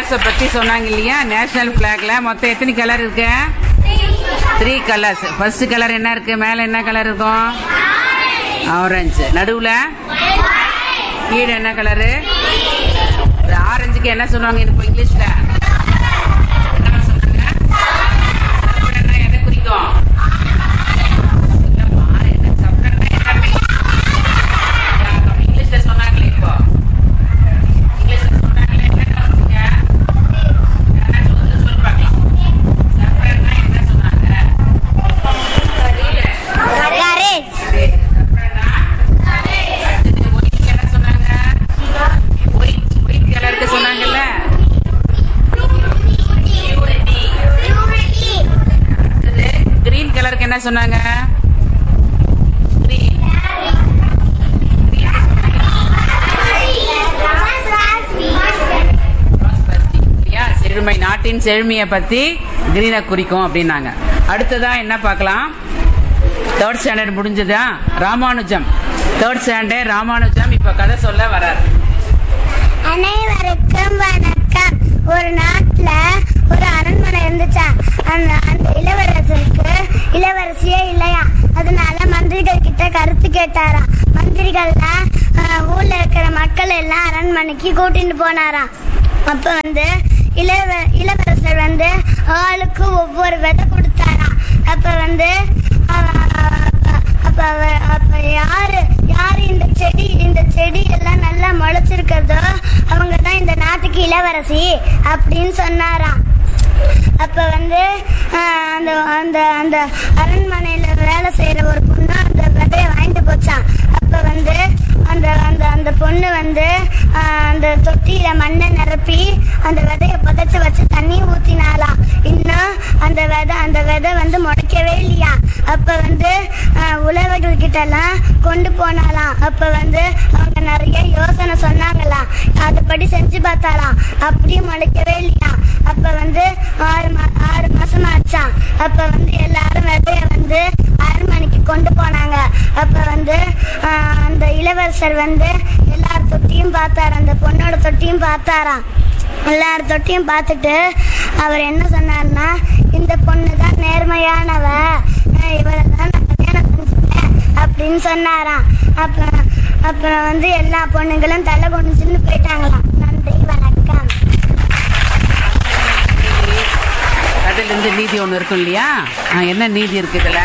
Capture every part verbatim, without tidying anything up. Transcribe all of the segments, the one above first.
கலர்ஸை பத்தி சொன்னாங்க இல்லையா? நேஷனல் பிளாக்ல மொத்தம் எத்தனை கலர் இருக்கு? Three colours. ஃபர்ஸ்ட் கலர் என்ன இருக்கு? மேல என்ன கலர் இருக்கும்? ஆரஞ்சு. நடுவுல கீழே என்ன கலரு? ஆரஞ்சுக்கு என்ன சொல்லுவாங்க இப்போ இங்கிலீஷ்ல? என்ன சொன்னாங்க? எதை குறிக்கும்? இங்கிலீஷ்ல சொன்னாங்களே இப்போ இங்கிலீஷ்ல சொன்னாங்களே என்ன சொல்லுங்க? சொல்லு பார்க்கலாம். சஃப்ரன்னா என்ன சொன்னாங்க? கரேஜ். சஃப்ரன்னா அடுத்தது ஒயிட் என்ன சொன்னாங்க? ஒயிட் ஒயிட் கலருக்கு சொன்னாங்கல்ல? கிரீன் கலருக்கு என்ன சொன்னாங்க? கிரீன். செழுமை, நாட்டின் செழுமையை பத்தி கிரீனை குறிக்கும் அப்படின்னாங்க. அடுத்ததா என்ன பார்க்கலாம்? தேர்ட் ஸ்டாண்டர்ட் முடிஞ்சதா? ராமானுஜம். தேர்ட் ஸ்டாண்டர்ட் ராமானுஜம் இப்ப கதை சொல்ல வரார். அனைவருக்கும் வணக்கம். ஒரு நாட்டுல ஒரு அரண்மனை இருந்துச்சா. அந்த அந்த இளவரசருக்கு இளவரசியே இல்லையா. அதனால மந்திரிகள் கிட்ட கருத்து கேட்டாராம். மந்திரிகள்லாம் ஊர்ல இருக்கிற மக்கள் எல்லாம் அரண்மனைக்கு கூட்டிட்டு போனாராம். அப்ப வந்து இளவ இளவரசர் வந்து ஆளுக்கு ஒவ்வொரு விதை கொடுத்தாராம். அப்ப வந்து அப்ப அப்ப யாரு யாரு இந்த செடி இந்த செடி எல்லாம் நல்லா முளைச்சிருக்கிறதோ அவங்கதான் இந்த நாட்டுக்கு இளவரசி அப்படின்னு சொன்னாராம். அப்ப வந்து அந்த அந்த அந்த அரண்மனையில வேலை செய்யற ஒரு பொண்ணு அந்த விதைய வாங்கிட்டு போச்சான். அப்ப வந்து அந்த அந்த அந்த பொண்ணு வந்து அந்த தொட்டியில மண்ணை நிரப்பி அந்த விதைய புதைச்சு வச்சு தண்ணி ஊத்தினாலாம். இன்னும் அந்த விதை அந்த விதை வந்து முளைக்கவே இல்லையா. அப்ப வந்து உழவர்கள் கிட்ட எல்லாம் கொண்டு போனாலாம். அப்ப வந்து அவங்க நிறைய யோசனை சொன்னாங்களாம். அதுபடி செஞ்சு பார்த்தாலாம். அப்படியும் முளைக்கவே இல்லையா. அப்ப வந்து ஆறு மா ஆறு மாசம் ஆச்சான். அப்ப வந்து எல்லாரும் விதைய வந்து அரண்மனைக்கு கொண்டு போனாங்க. அப்ப வந்து அந்த இளவரசர் வந்து எல்லார் தொட்டியும் பார்த்தாரு. அந்த பொண்ணோட தொட்டியும் பார்த்தாராம். எல்லார் தொட்டியும் பார்த்துட்டு அவர் என்ன சொன்னார்னா, இந்த பொண்ணு தான் நேர்மையானவ, இவரை தான் நான் கல்யாணம் செஞ்சுட்டேன் அப்படின்னு சொன்னாராம். அப்புறம் அப்புறம் வந்து எல்லா பொண்ணுங்களும் தலை குனிஞ்சுன்னு போயிட்டாங்களாம். நன்றி, வணக்கம். அதுல இருந்து நீதி ஒண்ணு இருக்கும் இல்லையா? என்ன நீதி இருக்கு இதுல?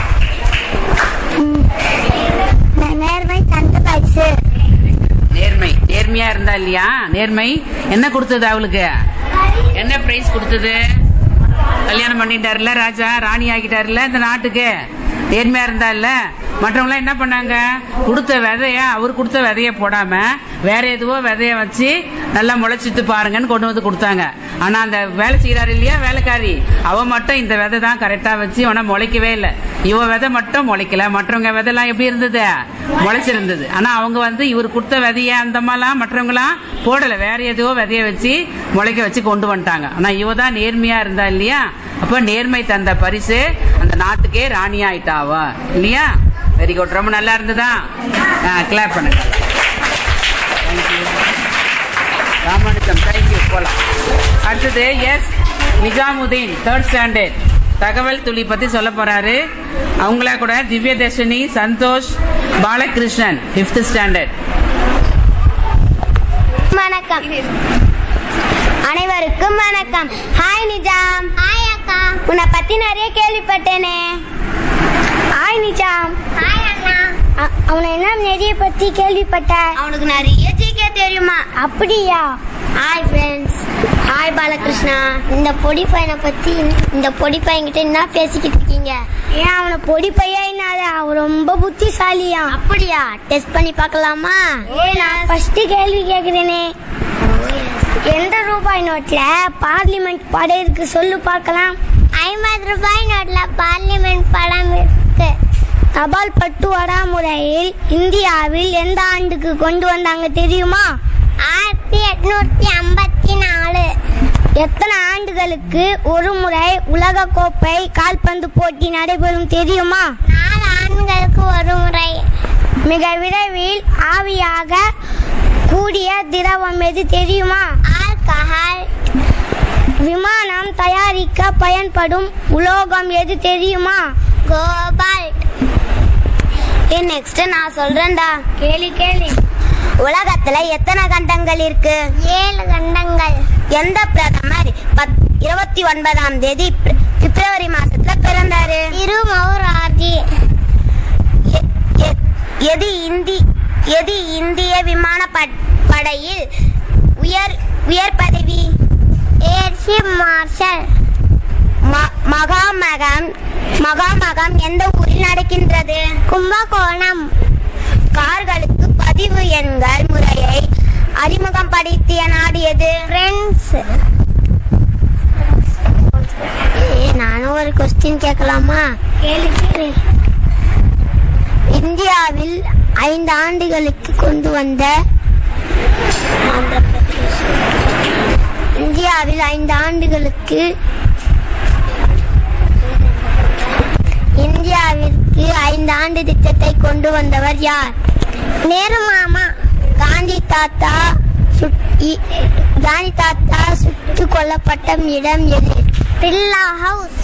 நேர்மை தந்த பரிசு. நேர்மை. நேர்மையா இருந்தா இல்லையா? நேர்மை என்ன கொடுத்தது அவளுக்கு? என்ன பிரைஸ் கொடுத்தது? கல்யாணம் பண்ணிட்டாருல, ராஜா ராணி ஆகிட்டாருல இந்த நாட்டுக்கு. நேர்மையா இருந்தா இல்ல. மற்றவங்க என்ன பண்ணாங்க? கொடுத்த விதைய அவர் கொடுத்த விதைய போடாம வேற எதுவோ விதைய வச்சு நல்லா முளைச்சிட்டு பாருங்கன்னு கொண்டு வந்து கொடுத்தாங்க. ஆனா அந்த வேலை செய்யறாரு இல்லையா வேலைக்காரி, அவ மட்டும் இந்த விதை தான் கரெக்டா வச்சு ஆனா முளைக்கவே இல்லை. இவ விதை மட்டும் முளைக்கல, மற்றவங்க விதைலாம் எப்படி இருந்தது? முளைச்சிருந்தது. ஆனா அவங்க வந்து இவர் கொடுத்த விதைய அந்த மாதிரிலாம் மற்றவங்களாம் போடல, வேற எதுவோ விதைய வச்சு முளைக்க வச்சு கொண்டு வந்துட்டாங்க. ஆனா இவ தான் நேர்மையா இருந்தா இல்லையா? அப்ப நேர்மை தந்த பரிசு அந்த நாட்டுக்கே ராணி ஆயிட்டாவா இல்லையா? Very good. ரொம்ப நல்லா இருந்ததா? கிளாப் பண்ணுங்க. ராமானுஜம். தேங்க்யூ. போலாம். அடுத்தது எஸ் நிஜாமுதீன் தேர்ட் ஸ்டாண்டர்ட் தகவல் துளி பத்தி சொல்ல போறாரு. அவங்கள கூட திவ்யதர்ஷினி, சந்தோஷ், பாலகிருஷ்ணன் பிப்த் ஸ்டாண்டர்ட். வணக்கம். அனைவருக்கும் வணக்கம். ஹாய் நிஜாம். ஹாய் அக்கா. உன்னை பத்தி நிறைய கேள்விப்பட்டேனே. ஹாய் நிஜாம். ஹாய் அண்ணா. அவனை என்ன நிறைய பத்தி கேள்விப்பட்ட? அவனுக்கு நிறைய ஜிகே தெரியுமா? அப்படியா? Hi friends. ஹாய் பாலகிருஷ்ணா. இந்த பொடி பையனை பத்தி இந்த பொடி பையன்கிட்ட என்ன பேசிக்கிட்டு இருக்கீங்க? ஏன் அவனை பொடி பையன்? அவன் ரொம்ப புத்திசாலியா? அப்படியா? டெஸ்ட் பண்ணி பார்க்கலாமா? நான் ஃபர்ஸ்ட் கேள்வி கேக்குறேனே, எந்த ரூபாய் நோட்ல பார்லிமெண்ட் படம் இருக்கு சொல்லு பார்க்கலாம். ஐம்பது ரூபாய் நோட்ல பார்லிமெண்ட் படம் இருக்கு. தபால் பட்டுவாடா முறையில் இந்தியாவில் எந்த ஆண்டுக்கு கொண்டு வந்தாங்க தெரியுமா? ஆயிரத்தி எட்நூத்தி ஐம்பத்தி நாலு. எத்தனை ஆண்டுகளுக்கு ஒரு முறை உலக கோப்பை கால்பந்து போட்டி நடைபெறும் தெரியுமா? நாலு ஆண்டுகளுக்கு ஒரு முறை. மிக விரைவில் ஆவியாக கூடிய திரவம் எது தெரியுமா? ஆல்கஹால். விமானம் தயாரிக்க பயன்படும் உலோகம் எது தெரியுமா? கோபால்ட். நெக்ஸ்ட் நான் சொல்றேன்டா, கேளு கேளு. உலகத்துல எத்தனை கண்டங்கள் இருக்கு? ஏழு கண்டங்கள். எந்த பிரதமர் இருபத்தி ஒன்பதாம் தேதி பிப்ரவரி மாசத்துல பிறந்தாரு? திருமௌரார்ஜி. எது இந்தி எது இந்திய விமான படையில் உயர் உயர் பதவி? Air chief marshal. மகாமகம் மகாமகம் எந்த ஊரில் நடக்கின்றது? கும்பகோணம். கார்களுக்கு பதிவு எண்கள் முறையை அறிமுகப்படுத்திய நாடு எது? பிரான்ஸ். நானும் ஒரு கொஸ்டின் கேட்கலாமா? கேளு. இந்தியாவில் ஐந்து ஆண்டுகளுக்கு கொண்டு வந்த இந்தியாவில் ஐந்து ஆண்டுகளுக்கு இந்தியாவிற்கு ஐந்து ஆண்டு திட்டத்தை கொண்டு வந்தவர் யார்? நேரு மாமா. காந்தி தாத்தா காந்தி தாத்தா சுட்டு கொல்லப்பட்ட இடம் எது? பிர்லா ஹவுஸ்.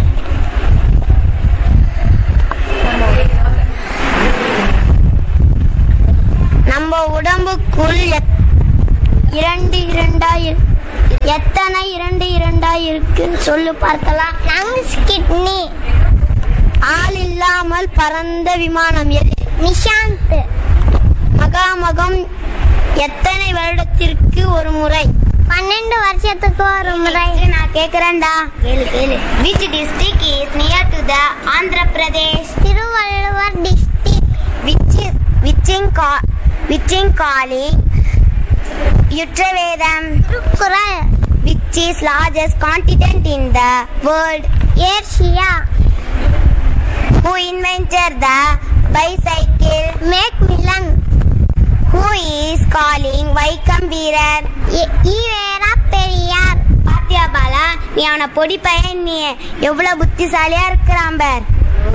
நம்ம உடம்புக்குள் இரண்டு இரண்டாயிரம் எத்தனை இரண்டு இரண்டாயிருக்கு சொல்லு பார்க்கலாம். Lungs, kidney. ஆள் இல்லாமல் பறந்த விமானம் எது? நிஷாந்த். மகாமகம் எத்தனை வருடத்திற்கு ஒரு முறை? பன்னெண்டு வருஷத்துக்கு ஒரு முறை. நான் கேக்குறேன்டா, கேளு கேளு. Which district is near to the Andhra Pradesh? Thiruvalluvar district. Which which in which in calling Yutravedam? Thirukkural. Which is largest continent in the world? Asia. Who invented the bicycle? Macmillan. Who is calling Vaikam Veerar? EVR Periyar. பாத்தியா பாலா, நீ அவனை பொடி பையன், நீ எவ்வளவு புத்திசாலியா இருக்கிறான் பார்.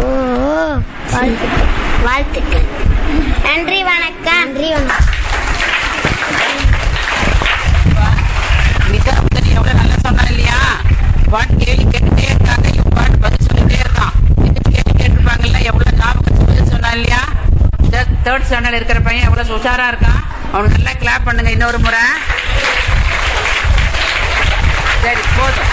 வாழ்த்துக்கள். நன்றி வணக்கம். நன்றி வணக்கம். எவ்வளவு நல்லா சொன்னா இல்லையா? பாட்டு கேள்வி கேட்டுட்டே இருக்காங்க, இவன் பாட்டு பதில் சொல்லிட்டே இருக்கான். கேள்வி கேட்டிருப்பாங்கல்ல, எவ்வளவு ஞாபகம் பதில் சொன்னா இல்லையா? தேர்ட் ஸ்டாண்டர்ட் இருக்கிற பையன் எவ்வளவு உஷாரா இருக்கான். அவனுக்கு நல்லா கிளாப் பண்ணுங்க இன்னொரு முறை. சரி போதும்.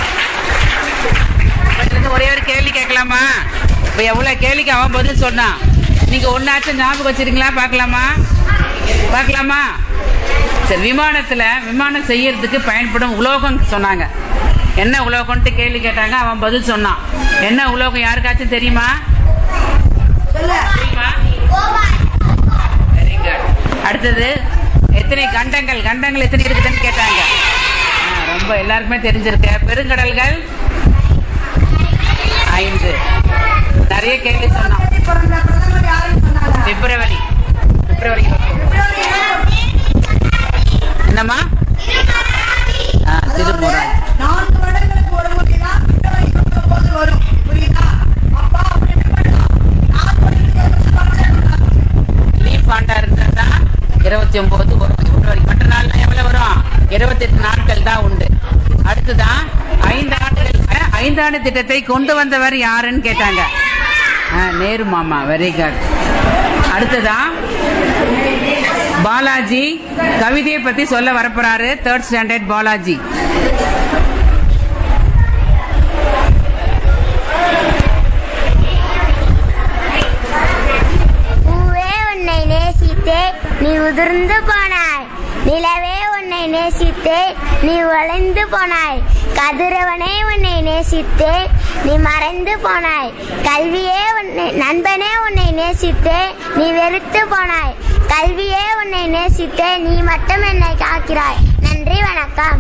ஒரே ஒரு கேள்வி கேட்கலாமா? இப்ப எவ்வளவு கேள்விக்கு அவன் பதில் சொன்னான். நீங்க ஒன்னாச்சும் ஞாபகம் வச்சிருக்கீங்களா? பார்க்கலாமா பார்க்கலாமா சரி. விமானத்துல விமானம் செய்யறதுக்கு பயன்படும் உலோகம் சொன்னாங்க. என்ன உலோகம்ட்டு கேள்வி கேட்டாங்க, அவன் பதில் சொன்னான். என்ன உலோகம் யாருக்காச்சும் தெரியுமா? Very good. அடுத்தது, எத்தனை கண்டங்கள் கண்டங்கள் எத்தனை இருக்குதுன்னு கேட்டாங்க. ரொம்ப எல்லாருக்குமே தெரிஞ்சிருக்க. பெருங்கடல்கள் ஐந்து. நிறைய கேள்வி சொன்னான். பிப்ரவரி பிப்ரவரி என்னம்மா? திருமுறை. லீஃப் ஆண்டா இருந்தா இருபத்தி ஒன்பது பிப்ரவரி. மற்ற நாள் எவ்வளவு வரும்? இருபத்தி எட்டு நாட்கள் தான் உண்டு. அடுத்துதான் ஐந்து ஆண்டுகள் ஐந்தாண்டு திட்டத்தை கொண்டு வந்தவர் யாருன்னு கேட்டாங்க. நேரு மாமா. Very good. அடுத்ததான் பாலாஜி கவிதையை பத்தி சொல்ல வரப்போறாரு. Third standard Balaji. பூவே உன்னை நேசித்தே நீ உதிர்ந்து போனாய், நிலவே உன்னை நேசித்தே நீ வளைந்து போனாய், கதிரவனே உன்னை நேசித்தே நீ மறைந்து போனாய், கல்வியே உன்னை நண்பனே உன்னை நேசித்தே நீ வெறுத்து போனாய், கல்வியே உன்னை நேசித்தே நீ மட்டும் என்னை காக்கிறாய். நன்றி வணக்கம்.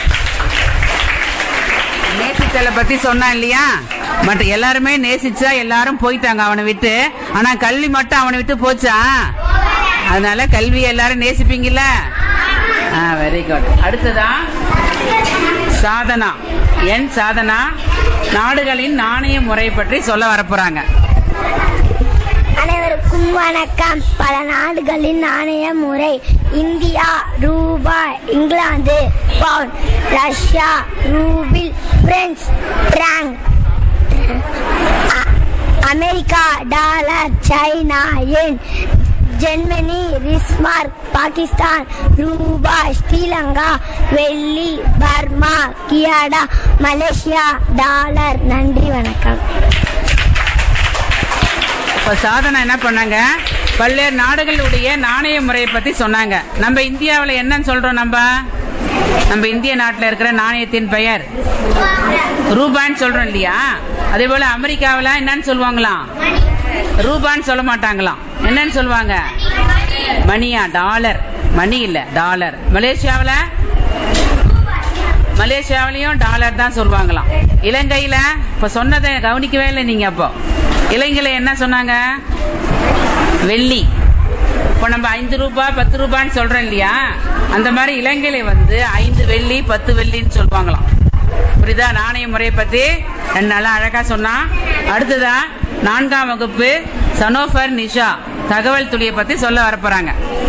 நேசித்தலை பத்தி சொன்னா இல்லையா? மற்ற எல்லாருமே நேசிச்சா எல்லாரும் போயிட்டாங்க அவனை விட்டு. ஆனா கல்வி மட்டும் அவனை விட்டு போச்சா? அதனால கல்வி எல்லாரும் நேசிப்பீங்கல்ல? Very good. அடுத்ததான் சாதனா. என் சாதனா நாடுகளின் நாணய முறை பற்றி சொல்ல வரப்போறாங்க. அனைவருக்கும் வணக்கம். பல நாடுகளின் நாணய முறை: இந்தியா ரூபாய், England bound, Russia rouble, French prank, America dollar, China yen, Germany ரிஸ்மார்க், Pakistan ரூபாய், ஸ்ரீலங்கா வெள்ளி, பர்மா கியாடா, மலேசியா டாலர். நன்றி, வணக்கம். இப்போ சாதனை என்ன பண்ணாங்க, பல்வேறு நாடுகளுடைய நாணய முறையை பத்தி சொன்னாங்க. நம்ம இந்தியாவில் என்னன்னு சொல்றோம், நம்ம நம்ம இந்திய நாட்டில் இருக்கிற நாணயத்தின் பெயர் ரூபான்னு சொல்றோம் இல்லையா? அதே போல அமெரிக்காவில் என்னன்னு சொல்லுவாங்களாம், ரூபான்னு சொல்ல மாட்டாங்களாம். என்னன்னு சொல்லுவாங்க, மணியா, டாலர். மணி இல்ல, டாலர். மலேசியாவில் மலேசியாவிலையும் டாலர் தான் சொல்லுவாங்களாம். இலங்கையில இப்ப சொன்னதை கவனிக்கவே இல்லை நீங்க. அப்போ இலங்கையில என்ன சொன்னாங்க, வெள்ளி. இப்போ நம்ம ஐந்து ரூபாய் பத்து ரூபான்னு சொல்றோம் இல்லையா, அந்த மாதிரி இலங்கையில வந்து ஐந்து வெள்ளி பத்து வெள்ளின்னு சொல்லுவாங்களாம். புரியுதா? நாணய முறையை பத்தி நல்லா அழகா சொன்னா. அடுத்ததா நான்காம் வகுப்பு சனோஃபர் நிஷா தகவல் துளியை பத்தி சொல்ல வரப்போறாங்க.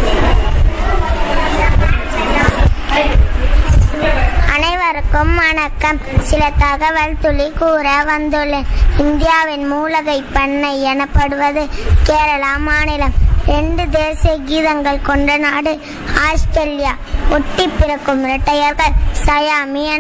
அனைவருக்கும் வணக்கம். சில தகவல் துளி கூற வந்துள்ளேன். இந்தியாவின் மூலகை பண்ணை எனப்படுவது கேரளா மாநிலம். ரெண்டு தேசிய கீதங்கள் கொண்ட நாடு ஆஸ்திரேலியா. ஒட்டி பிறக்கும் இரட்டையர்கள் சயாமி